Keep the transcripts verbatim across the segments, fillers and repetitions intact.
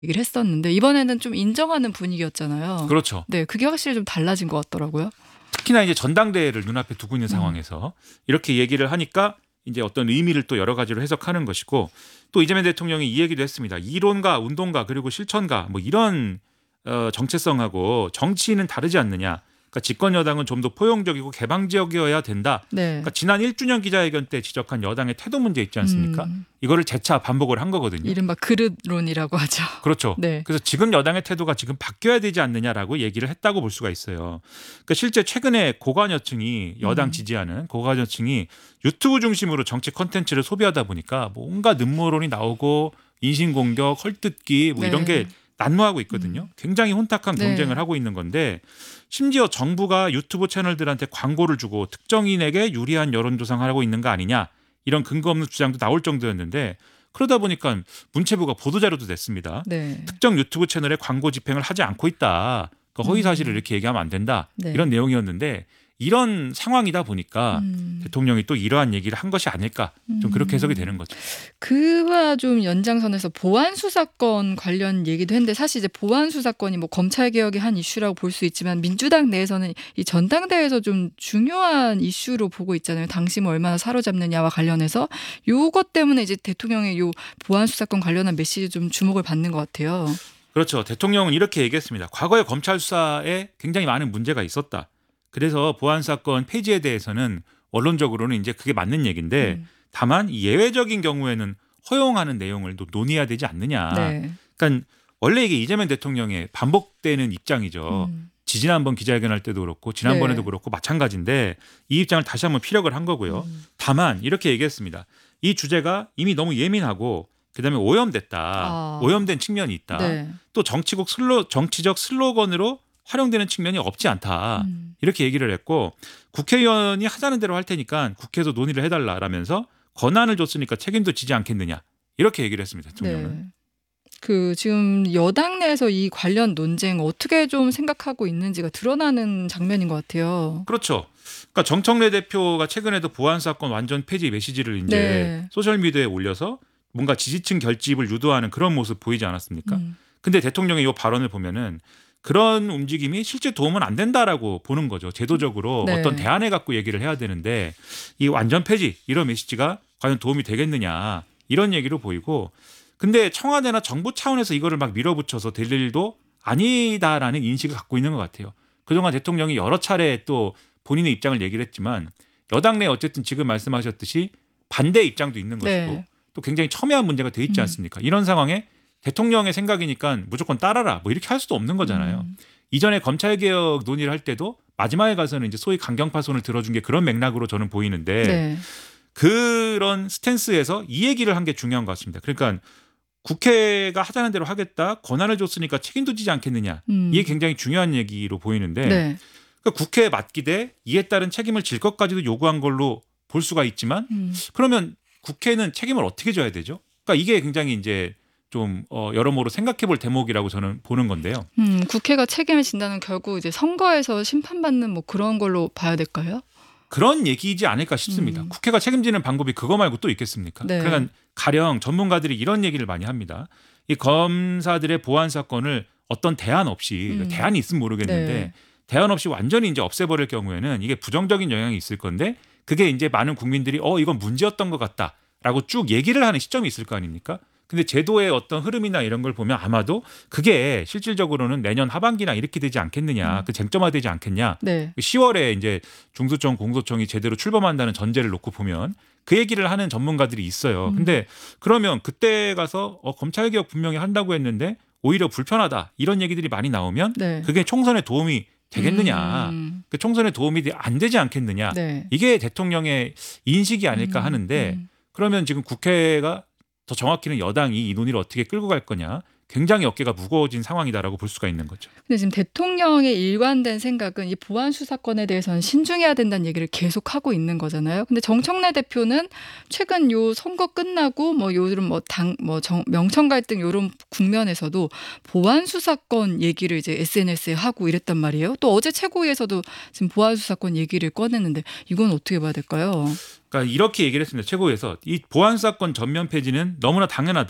얘기를 했었는데 이번에는 좀 인정하는 분위기였잖아요. 그렇죠. 네, 그게 확실히 좀 달라진 것 같더라고요. 특히나 이제 전당대회를 눈앞에 두고 있는 음. 상황에서 이렇게 얘기를 하니까 이제 어떤 의미를 또 여러 가지로 해석하는 것이고 또 이재명 대통령이 이 얘기도 했습니다. 이론가, 운동가 그리고 실천가 뭐 이런 어, 정체성하고 정치인은 다르지 않느냐. 그러니까 집권 여당은 좀 더 포용적이고 개방적이어야 된다. 네. 그러니까 지난 일 주년 기자회견 때 지적한 여당의 태도 문제 있지 않습니까? 음. 이거를 재차 반복을 한 거거든요. 이른바 그릇론이라고 하죠. 그렇죠. 네. 그래서 지금 여당의 태도가 지금 바뀌어야 되지 않느냐라고 얘기를 했다고 볼 수가 있어요. 그러니까 실제 최근에 고관여층이 여당 음. 지지하는 고관여층이 유튜브 중심으로 정치 콘텐츠를 소비하다 보니까 뭔가 음모론이 나오고 인신공격, 헐뜯기 뭐 이런 네. 게 난무하고 있거든요. 굉장히 혼탁한 네. 경쟁을 하고 있는 건데 심지어 정부가 유튜브 채널들한테 광고를 주고 특정인에게 유리한 여론조성을 하고 있는 거 아니냐 이런 근거 없는 주장도 나올 정도였는데 그러다 보니까 문체부가 보도자료도 냈습니다. 네. 특정 유튜브 채널에 광고 집행을 하지 않고 있다. 그러니까 허위 사실을 이렇게 얘기하면 안 된다. 네. 이런 내용이었는데 이런 상황이다 보니까 음. 대통령이 또 이러한 얘기를 한 것이 아닐까 좀 그렇게 해석이 되는 거죠. 그와 좀 연장선에서 보안 수사권 관련 얘기도 했는데 사실 이제 보안 수사권이 뭐 검찰 개혁의 한 이슈라고 볼 수 있지만 민주당 내에서는 이 전당대회에서 좀 중요한 이슈로 보고 있잖아요. 당심을 얼마나 사로잡느냐와 관련해서 요것 때문에 이제 대통령의 요 보안 수사권 관련한 메시지 좀 주목을 받는 것 같아요. 그렇죠. 대통령은 이렇게 얘기했습니다. 과거에 검찰 수사에 굉장히 많은 문제가 있었다. 그래서 보안 사건 폐지에 대해서는 원론적으로는 이제 그게 맞는 얘기인데 음. 다만 이 예외적인 경우에는 허용하는 내용을 또 논의해야 되지 않느냐. 네. 그러니까 원래 이게 이재명 대통령의 반복되는 입장이죠. 음. 지지난번 기자회견할 때도 그렇고 지난번에도 네. 그렇고 마찬가지인데 이 입장을 다시 한번 피력을 한 거고요. 음. 다만 이렇게 얘기했습니다. 이 주제가 이미 너무 예민하고 그다음에 오염됐다. 아. 오염된 측면이 있다. 네. 또 정치국 슬로 정치적 슬로건으로 활용되는 측면이 없지 않다. 음. 이렇게 얘기를 했고 국회의원이 하자는 대로 할 테니까 국회에서 논의를 해달라라면서 권한을 줬으니까 책임도 지지 않겠느냐. 이렇게 얘기를 했습니다. 대통령은. 네. 그 지금 여당 내에서 이 관련 논쟁 어떻게 좀 생각하고 있는지가 드러나는 장면인 것 같아요. 그렇죠. 그러니까 정청래 대표가 최근에도 보안 사건 완전 폐지 메시지를 이제 네. 소셜 미디어에 올려서 뭔가 지지층 결집을 유도하는 그런 모습 보이지 않았습니까? 음. 근데 대통령의 이 발언을 보면은 그런 움직임이 실제 도움은 안 된다라고 보는 거죠. 제도적으로 네. 어떤 대안을 갖고 얘기를 해야 되는데 이 완전 폐지 이런 메시지가 과연 도움이 되겠느냐 이런 얘기로 보이고 근데 청와대나 정부 차원에서 이거를 막 밀어붙여서 될 일도 아니다라는 인식을 갖고 있는 것 같아요. 그동안 대통령이 여러 차례 또 본인의 입장을 얘기를 했지만 여당 내 어쨌든 지금 말씀하셨듯이 반대 입장도 있는 것이고 네. 또 굉장히 첨예한 문제가 돼 있지 음. 않습니까? 이런 상황에 대통령의 생각이니까 무조건 따라라 뭐 이렇게 할 수도 없는 거잖아요. 음. 이전에 검찰개혁 논의를 할 때도 마지막에 가서는 이제 소위 강경파 손을 들어준 게 그런 맥락으로 저는 보이는데 네. 그런 스탠스에서 이 얘기를 한 게 중요한 것 같습니다. 그러니까 국회가 하자는 대로 하겠다. 권한을 줬으니까 책임도 지지 않겠느냐. 음. 이게 굉장히 중요한 얘기로 보이는데 네. 그러니까 국회에 맡기되 이에 따른 책임을 질 것까지도 요구한 걸로 볼 수가 있지만 음. 그러면 국회는 책임을 어떻게 져야 되죠? 그러니까 이게 굉장히 이제 좀 어, 여러모로 생각해 볼 대목이라고 저는 보는 건데요. 음, 국회가 책임을 진다는 결국 이제 선거에서 심판받는 뭐 그런 걸로 봐야 될까요? 그런 얘기이지 않을까 싶습니다. 음. 국회가 책임지는 방법이 그거 말고 또 있겠습니까? 네. 그러니까 가령 전문가들이 이런 얘기를 많이 합니다. 이 검사들의 보안 사건을 어떤 대안 없이 음. 대안이 있으면 모르겠는데 네. 대안 없이 완전히 이제 없애버릴 경우에는 이게 부정적인 영향이 있을 건데 그게 이제 많은 국민들이 어 이건 문제였던 것 같다라고 쭉 얘기를 하는 시점이 있을 거 아닙니까? 근데 제도의 어떤 흐름이나 이런 걸 보면 아마도 그게 실질적으로는 내년 하반기나 이렇게 되지 않겠느냐, 음. 그 쟁점화되지 않겠냐. 네. 시월에 이제 중수청, 공소청이 제대로 출범한다는 전제를 놓고 보면 그 얘기를 하는 전문가들이 있어요. 음. 근데 그러면 그때 가서 어, 검찰개혁 분명히 한다고 했는데 오히려 불편하다 이런 얘기들이 많이 나오면 네. 그게 총선에 도움이 되겠느냐, 음. 그 총선에 도움이 안 되지 않겠느냐. 네. 이게 대통령의 인식이 아닐까 음. 하는데 음. 그러면 지금 국회가 더 정확히는 여당이 이 논의를 어떻게 끌고 갈 거냐. 굉장히 어깨가 무거워진 상황이다라고 볼 수가 있는 거죠. 근데 지금 대통령의 일관된 생각은 이 보안 수사권에 대해서는 신중해야 된다는 얘기를 계속 하고 있는 거잖아요. 근데 정청래 대표는 최근 요 선거 끝나고 뭐 요즘 뭐당뭐 명청 갈등 요런 국면에서도 보안 수사권 얘기를 이제 에스엔에스에 하고 이랬단 말이에요. 또 어제 최고위에서도 지금 보안 수사권 얘기를 꺼냈는데 이건 어떻게 봐야 될까요? 그러니까 이렇게 얘기를 했습니다. 최고위에서 이 보안 사건 전면 폐지는 너무나 당연하다.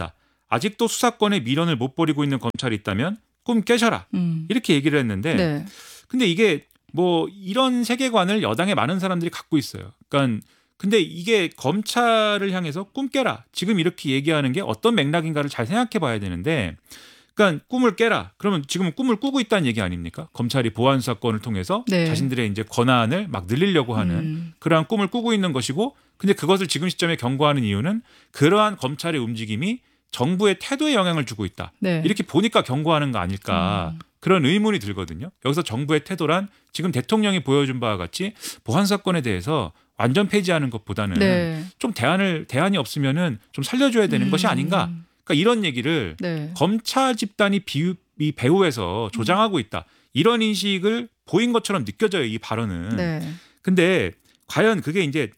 아직도 수사권의 미련을 못 버리고 있는 검찰이 있다면 꿈 깨셔라. 음. 이렇게 얘기를 했는데 네. 근데 이게 뭐 이런 세계관을 여당의 많은 사람들이 갖고 있어요. 그러니까 근데 이게 검찰을 향해서 꿈 깨라. 지금 이렇게 얘기하는 게 어떤 맥락인가를 잘 생각해 봐야 되는데 그러니까 꿈을 깨라. 그러면 지금은 꿈을 꾸고 있다는 얘기 아닙니까? 검찰이 보안 수사권을 통해서 네. 자신들의 이제 권한을 막 늘리려고 하는 음. 그러한 꿈을 꾸고 있는 것이고 근데 그것을 지금 시점에 경고하는 이유는 그러한 검찰의 움직임이 정부의 태도에 영향을 주고 있다. 네. 이렇게 보니까 경고하는 거 아닐까. 음. 그런 의문이 들거든요. 여기서 정부의 태도란 지금 대통령이 보여준 바와 같이 보안 사건에 대해서 완전 폐지하는 것보다는 네. 좀 대안을 대안이 없으면은 좀 살려줘야 되는 음. 것이 아닌가. 그러니까 이런 얘기를 네. 검찰 집단이 비, 이 배후에서 조장하고 있다. 이런 인식을 보인 것처럼 느껴져요. 이 발언은. 네. 근데 과연 그게 이제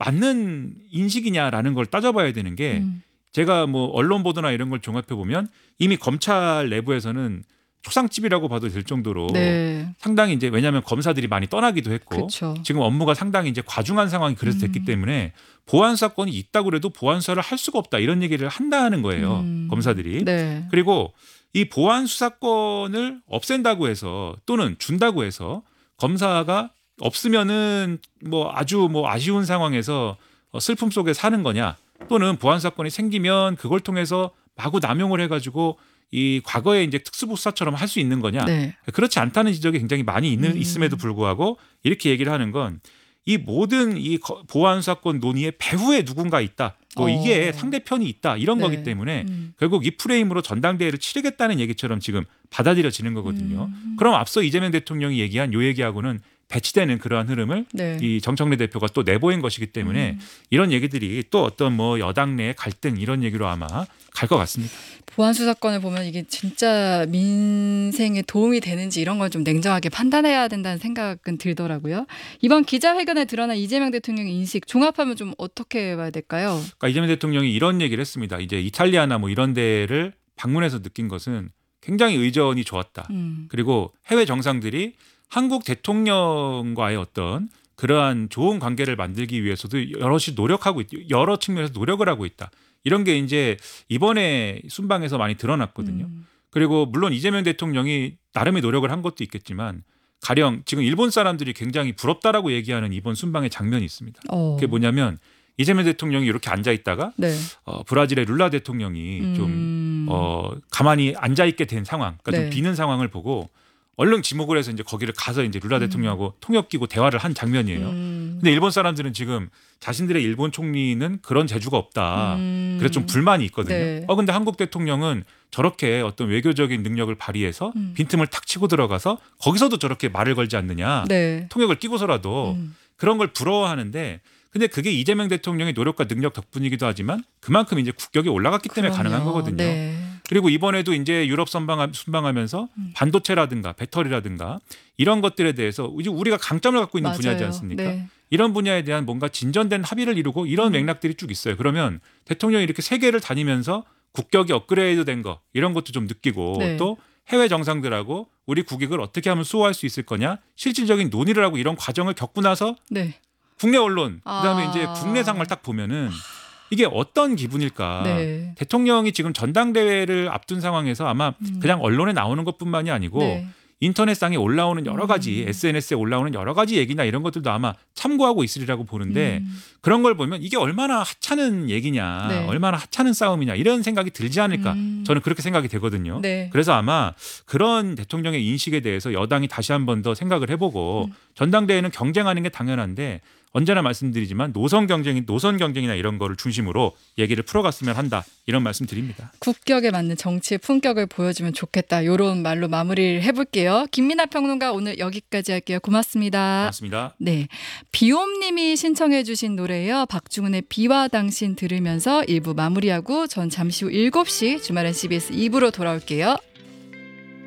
맞는 인식이냐라는 걸 따져봐야 되는 게 음. 제가 뭐 언론 보도나 이런 걸 종합해 보면 이미 검찰 내부에서는 초상집이라고 봐도 될 정도로 네. 상당히 이제 왜냐하면 검사들이 많이 떠나기도 했고 그렇죠. 지금 업무가 상당히 이제 과중한 상황이 그래서 됐기 음. 때문에 보안 사건이 있다고 그래도 보안 수사를 할 수가 없다 이런 얘기를 한다는 거예요. 음. 검사들이. 네. 그리고 이 보안 수사권을 없앤다고 해서 또는 준다고 해서 검사가 없으면은 뭐 아주 뭐 아쉬운 상황에서 슬픔 속에 사는 거냐 또는 보안 사건이 생기면 그걸 통해서 마구 남용을 해가지고 이 과거에 이제 특수부 수사처럼 할 수 있는 거냐 네. 그렇지 않다는 지적이 굉장히 많이 있는 음. 있음에도 불구하고 이렇게 얘기를 하는 건 이 모든 이 거- 보안 사건 논의의 배후에 누군가 있다. 뭐 어. 이게 상대편이 있다 이런 네. 거기 때문에 음. 결국 이 프레임으로 전당대회를 치르겠다는 얘기처럼 지금 받아들여지는 거거든요. 음. 그럼 앞서 이재명 대통령이 얘기한 요 얘기하고는 배치되는 그러한 흐름을 네. 이 정청래 대표가 또 내보인 것이기 때문에 음. 이런 얘기들이 또 어떤 뭐 여당 내 갈등 이런 얘기로 아마 갈 것 같습니다. 보안 수사권을 보면 이게 진짜 민생에 도움이 되는지 이런 걸 좀 냉정하게 판단해야 된다는 생각은 들더라고요. 이번 기자회견에 드러난 이재명 대통령의 인식 종합하면 좀 어떻게 봐야 될까요? 그러니까 이재명 대통령이 이런 얘기를 했습니다. 이제 이탈리아나 뭐 이런 데를 방문해서 느낀 것은 굉장히 의전이 좋았다. 음. 그리고 해외 정상들이 한국 대통령과의 어떤 그러한 좋은 관계를 만들기 위해서도 여럿이 노력하고 있, 여러 측면에서 노력을 하고 있다. 이런 게 이제 이번에 순방에서 많이 드러났거든요. 음. 그리고 물론 이재명 대통령이 나름의 노력을 한 것도 있겠지만 가령 지금 일본 사람들이 굉장히 부럽다라고 얘기하는 이번 순방의 장면이 있습니다. 어. 그게 뭐냐면 이재명 대통령이 이렇게 앉아 있다가 네. 어, 브라질의 룰라 대통령이 좀 음. 어, 가만히 앉아 있게 된 상황, 그러니까 네. 좀 비는 상황을 보고 얼른 지목을 해서 이제 거기를 가서 이제 룰라 음. 대통령하고 통역 끼고 대화를 한 장면이에요. 음. 근데 일본 사람들은 지금 자신들의 일본 총리는 그런 재주가 없다. 음. 그래서 좀 불만이 있거든요. 네. 어 근데 한국 대통령은 저렇게 어떤 외교적인 능력을 발휘해서 음. 빈틈을 탁 치고 들어가서 거기서도 저렇게 말을 걸지 않느냐. 네. 통역을 끼고서라도 음. 그런 걸 부러워하는데 근데 그게 이재명 대통령의 노력과 능력 덕분이기도 하지만 그만큼 이제 국격이 올라갔기 때문에 그럼요. 가능한 거거든요. 네. 그리고 이번에도 이제 유럽 선방, 순방하면서 음. 반도체라든가 배터리라든가 이런 것들에 대해서 이제 우리가 강점을 갖고 있는 맞아요. 분야지 않습니까? 네. 이런 분야에 대한 뭔가 진전된 합의를 이루고 이런 음. 맥락들이 쭉 있어요. 그러면 대통령이 이렇게 세계를 다니면서 국격이 업그레이드 된 거 이런 것도 좀 느끼고 네. 또 해외 정상들하고 우리 국익을 어떻게 하면 수호할 수 있을 거냐 실질적인 논의를 하고 이런 과정을 겪고 나서 네. 국내 언론 그다음에 아. 이제 국내 상황을 딱 보면은 이게 어떤 기분일까? 네. 대통령이 지금 전당대회를 앞둔 상황에서 아마 음. 그냥 언론에 나오는 것뿐만이 아니고 네. 인터넷상에 올라오는 여러 가지 음. 에스엔에스에 올라오는 여러 가지 얘기나 이런 것들도 아마 참고하고 있으리라고 보는데 음. 그런 걸 보면 이게 얼마나 하찮은 얘기냐, 네. 얼마나 하찮은 싸움이냐 이런 생각이 들지 않을까? 음. 저는 그렇게 생각이 되거든요. 네. 그래서 아마 그런 대통령의 인식에 대해서 여당이 다시 한 번 더 생각을 해보고 음. 전당대회는 경쟁하는 게 당연한데 언제나 말씀드리지만 노선 경쟁이 노선 경쟁이나 이런 거를 중심으로 얘기를 풀어갔으면 한다 이런 말씀드립니다. 국격에 맞는 정치의 품격을 보여주면 좋겠다. 이런 말로 마무리를 해볼게요. 김민하 평론가 오늘 여기까지 할게요. 고맙습니다. 고맙습니다. 네, 비옴님이 신청해 주신 노래예요. 박중훈의 비와 당신 들으면서 일 부 마무리하고 전 잠시 후 일곱 시 주말엔 씨비에스 이 부로 돌아올게요.